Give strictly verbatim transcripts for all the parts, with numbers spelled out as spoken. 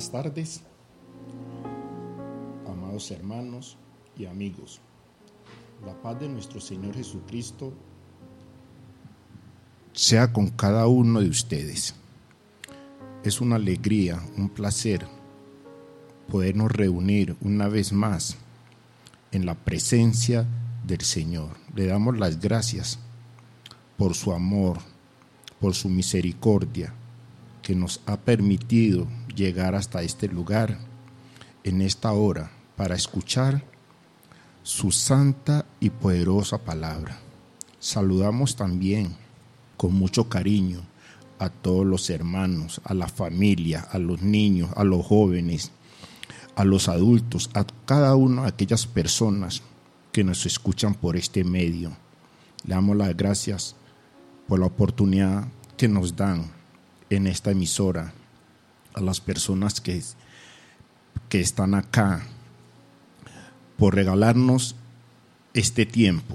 Buenas tardes, amados hermanos y amigos. La paz de nuestro Señor Jesucristo sea con cada uno de ustedes. Es una alegría, un placer podernos reunir una vez más en la presencia del Señor. Le damos las gracias por su amor, por su misericordia, que nos ha permitido llegar hasta este lugar en esta hora para escuchar su santa y poderosa palabra. Saludamos también con mucho cariño a todos los hermanos, a la familia, a los niños, a los jóvenes, a los adultos, a cada una de aquellas personas que nos escuchan por este medio. Le damos las gracias por la oportunidad que nos dan en esta emisora, a las personas que, que están acá, por regalarnos este tiempo.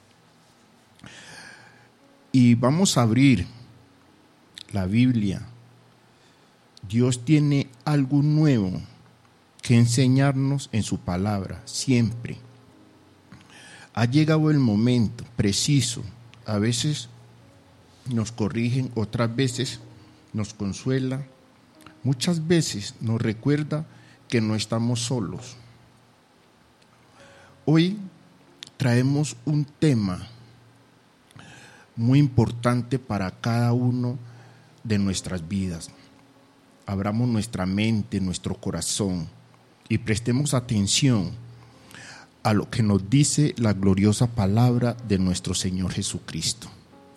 Y vamos a abrir la Biblia. Dios tiene algo nuevo que enseñarnos en su palabra, siempre. Ha llegado el momento preciso. A veces nos corrigen, otras veces nos consuela, muchas veces nos recuerda que no estamos solos. Hoy traemos un tema muy importante para cada uno de nuestras vidas. Abramos nuestra mente, nuestro corazón y prestemos atención a lo que nos dice la gloriosa palabra de nuestro Señor Jesucristo.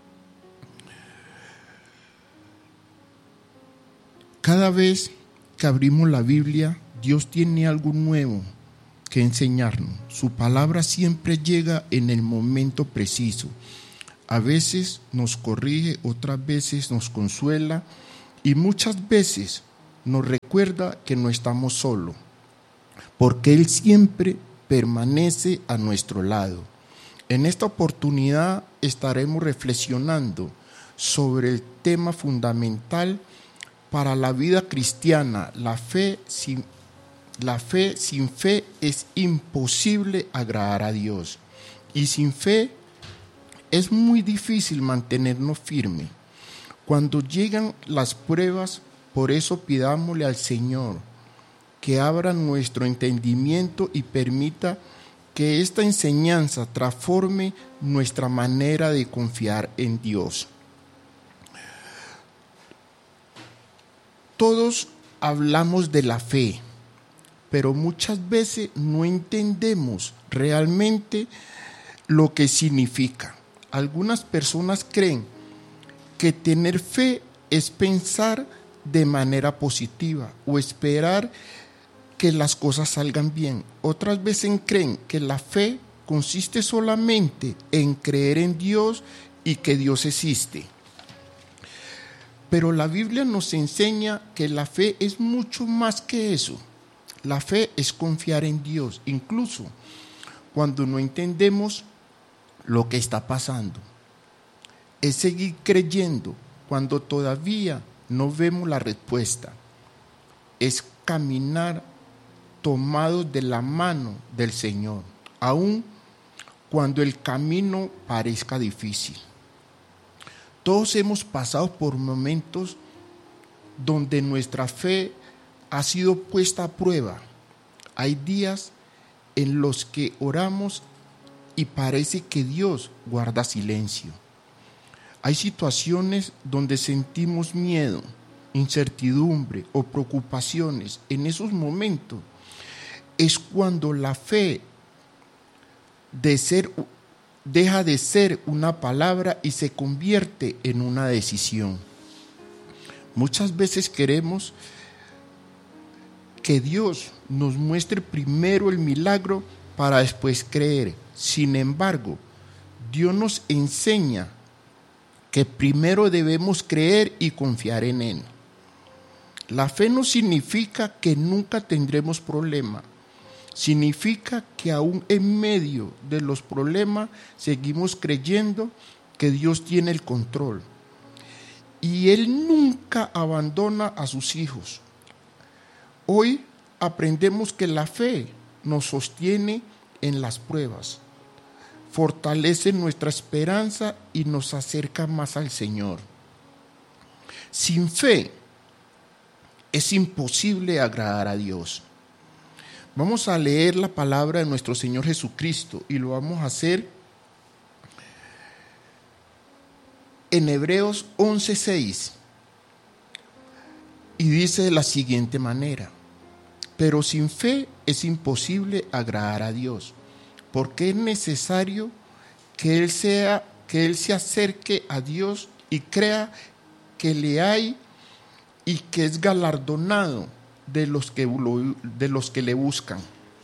Cada vez que abrimos la Biblia, Dios tiene algo nuevo que enseñarnos. Su palabra siempre llega en el momento preciso. A veces nos corrige, otras veces nos consuela y muchas veces nos recuerda que no estamos solos, porque Él siempre permanece a nuestro lado. En esta oportunidad estaremos reflexionando sobre el tema fundamental para la vida cristiana. La fe sin, la fe sin fe es imposible agradar a Dios. Y sin fe es muy difícil mantenernos firmes. Cuando llegan las pruebas, por eso pidámosle al Señor que abra nuestro entendimiento y permita que esta enseñanza transforme nuestra manera de confiar en Dios. Todos hablamos de la fe, pero muchas veces no entendemos realmente lo que significa. Algunas personas creen que tener fe es pensar de manera positiva o esperar que las cosas salgan bien. Otras veces creen que la fe consiste solamente en creer en Dios y que Dios existe. Pero la Biblia nos enseña que la fe es mucho más que eso. La fe es confiar en Dios, incluso cuando no entendemos lo que está pasando. Es seguir creyendo cuando todavía no vemos la respuesta. Es caminar tomados de la mano del Señor, aun cuando el camino parezca difícil. Todos hemos pasado por momentos donde nuestra fe ha sido puesta a prueba. Hay días en los que oramos y parece que Dios guarda silencio. Hay situaciones donde sentimos miedo, incertidumbre o preocupaciones. En esos momentos es cuando la fe de ser deja de ser una palabra y se convierte en una decisión. Muchas veces queremos que Dios nos muestre primero el milagro para después creer. Sin embargo, Dios nos enseña que primero debemos creer y confiar en Él. La fe no significa que nunca tendremos problemas. Significa que aún en medio de los problemas seguimos creyendo que Dios tiene el control. Y Él nunca abandona a sus hijos. Hoy aprendemos que la fe nos sostiene en las pruebas, fortalece nuestra esperanza y nos acerca más al Señor. Sin fe es imposible agradar a Dios. Vamos a leer la palabra de nuestro Señor Jesucristo y lo vamos a hacer en Hebreos once seis. Y dice de la siguiente manera: pero sin fe es imposible agradar a Dios, porque es necesario que Él sea, que Él se acerque a Dios y crea que le hay y que es galardonado de los que, lo, de los que le buscan.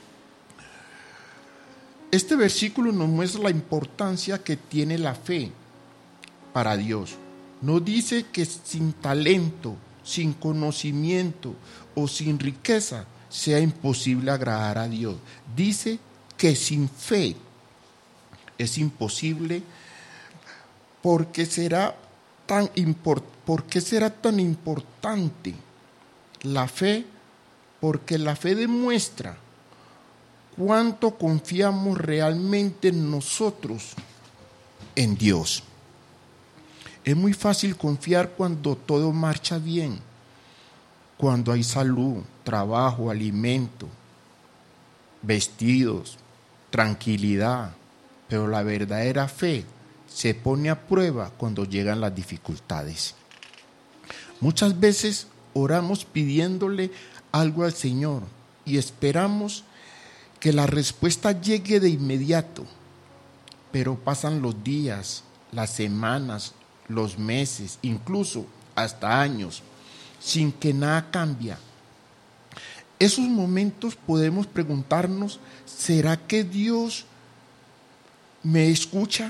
Este versículo nos muestra la importancia que tiene la fe para Dios. No dice que sin talento, sin conocimiento o sin riqueza sea imposible agradar a Dios. Dice que sin fe es imposible. porque será tan import, ¿Por qué será tan importante la fe? Porque la fe demuestra cuánto confiamos realmente nosotros en Dios. Es muy fácil confiar cuando todo marcha bien, cuando hay salud, trabajo, alimento, vestidos, tranquilidad, pero la verdadera fe se pone a prueba cuando llegan las dificultades. Muchas veces oramos pidiéndole algo al Señor y esperamos que la respuesta llegue de inmediato, pero pasan los días, las semanas, los meses, incluso hasta años, sin que nada cambie. Esos momentos podemos preguntarnos: ¿será que Dios me escucha?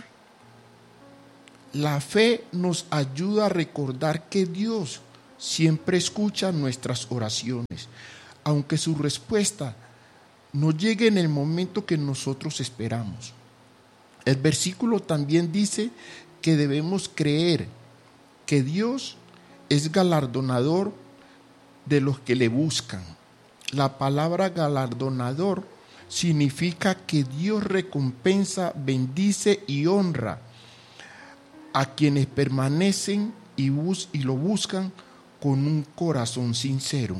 La fe nos ayuda a recordar que Dios siempre escucha nuestras oraciones, aunque su respuesta no llegue en el momento que nosotros esperamos. El versículo también dice que debemos creer que Dios es galardonador de los que le buscan. La palabra galardonador significa que Dios recompensa, bendice y honra a quienes permanecen y, bus- y lo buscan con un corazón sincero.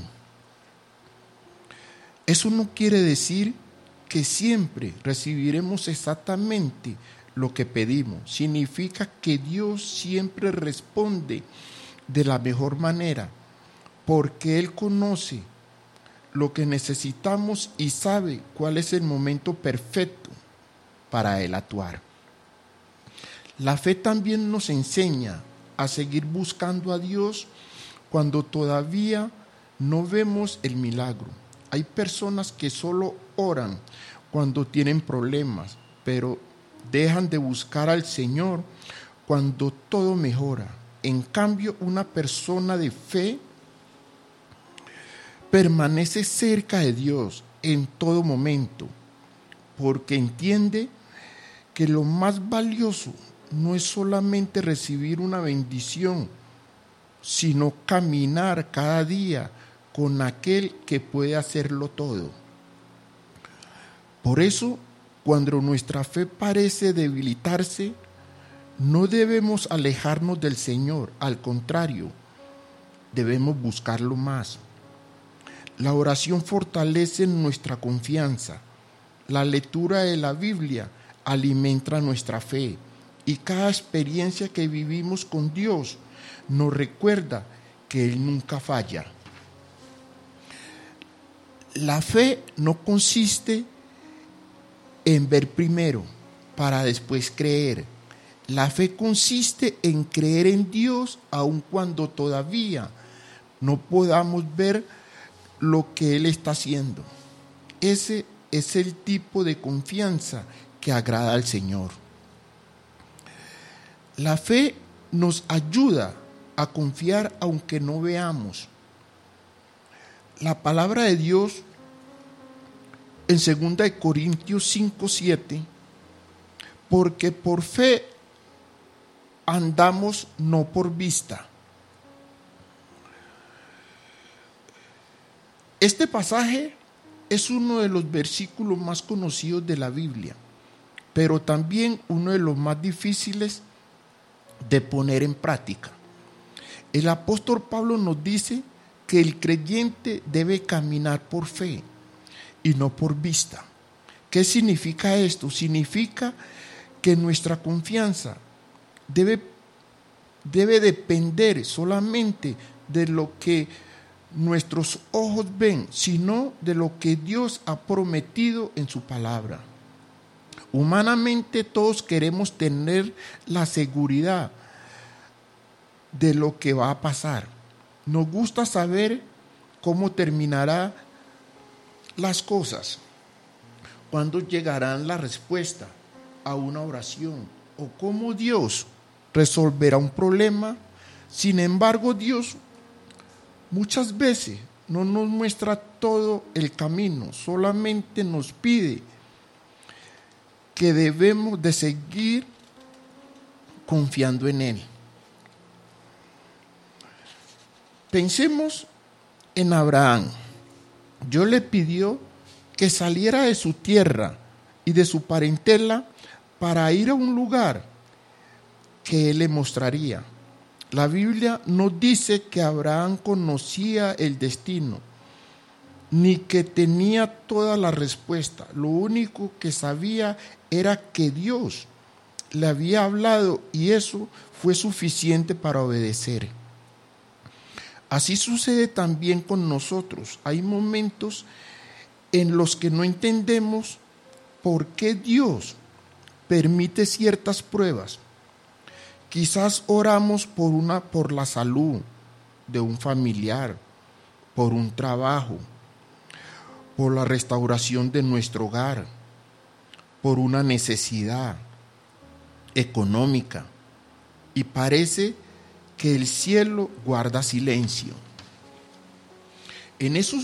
Eso no quiere decir que siempre recibiremos exactamente lo que pedimos. Significa que Dios siempre responde de la mejor manera, porque Él conoce lo que necesitamos y sabe cuál es el momento perfecto para Él actuar. La fe también nos enseña a seguir buscando a Dios cuando todavía no vemos el milagro. Hay personas que solo oran cuando tienen problemas, pero dejan de buscar al Señor cuando todo mejora. En cambio, una persona de fe permanece cerca de Dios en todo momento, porque entiende que lo más valioso no es solamente recibir una bendición, sino caminar cada día con aquel que puede hacerlo todo. Por eso, cuando nuestra fe parece debilitarse, no debemos alejarnos del Señor, al contrario, debemos buscarlo más. La oración fortalece nuestra confianza. La lectura de la Biblia alimenta nuestra fe. Y cada experiencia que vivimos con Dios nos recuerda que Él nunca falla. La fe no consiste en ver primero para después creer. La fe consiste en creer en Dios aun cuando todavía no podamos ver lo que Él está haciendo. Ese es el tipo de confianza que agrada al Señor. La fe nos ayuda a confiar aunque no veamos. La palabra de Dios en segunda de Corintios cinco siete, porque por fe andamos no por vista. Este pasaje es uno de los versículos más conocidos de la Biblia, pero también uno de los más difíciles de poner en práctica. El apóstol Pablo nos dice que el creyente debe caminar por fe y no por vista. ¿Qué significa esto? Significa que nuestra confianza debe, debe depender solamente de lo que nuestros ojos ven, sino de lo que Dios ha prometido en su palabra. Humanamente todos queremos tener la seguridad de lo que va a pasar. Nos gusta saber cómo terminarán las cosas, cuándo llegarán la respuesta a una oración o cómo Dios resolverá un problema. Sin embargo, Dios muchas veces no nos muestra todo el camino, solamente nos pide que debemos de seguir confiando en Él. Pensemos en Abraham. Dios le pidió que saliera de su tierra y de su parentela para ir a un lugar que Él le mostraría. La Biblia no dice que Abraham conocía el destino, ni que tenía toda la respuesta. Lo único que sabía era que Dios le había hablado y eso fue suficiente para obedecer. Así sucede también con nosotros. Hay momentos en los que no entendemos por qué Dios permite ciertas pruebas. Quizás oramos por una, por la salud de un familiar, por un trabajo, por la restauración de nuestro hogar, por una necesidad económica, y parece que el cielo guarda silencio. En esos